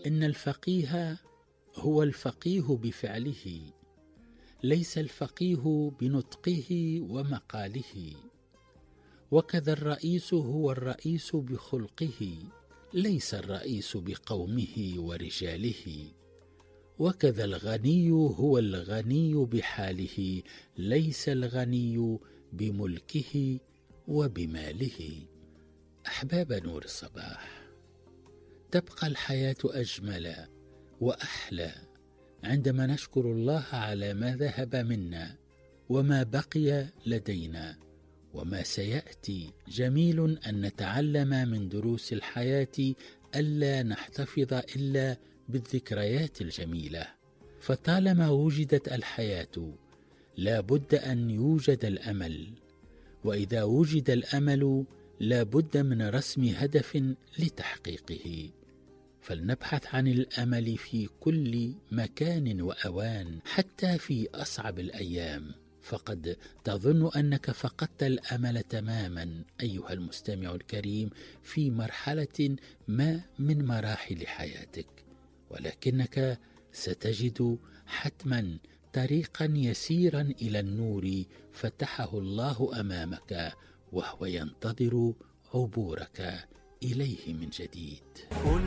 إن الفقيه هو الفقيه بفعله، ليس الفقيه بنطقه ومقاله. وكذا الرئيس هو الرئيس بخلقه، ليس الرئيس بقومه ورجاله. وكذا الغني هو الغني بحاله، ليس الغني بملكه وبماله. أحباب نور الصباح، تبقى الحياة أجمل وأحلى عندما نشكر الله على ما ذهب منا وما بقي لدينا وما سيأتي. جميل أن نتعلم من دروس الحياة ألا نحتفظ إلا بالذكريات الجميلة، فطالما وجدت الحياة لا بد أن يوجد الأمل، وإذا وجد الأمل لا بد من رسم هدف لتحقيقه. فلنبحث عن الأمل في كل مكان وأوان، حتى في أصعب الأيام، فقد تظن أنك فقدت الأمل تماما أيها المستمع الكريم في مرحلة ما من مراحل حياتك، ولكنك ستجد حتما طريقا يسيرا إلى النور فتحه الله أمامك، وهو ينتظر عبورك إليه من جديد.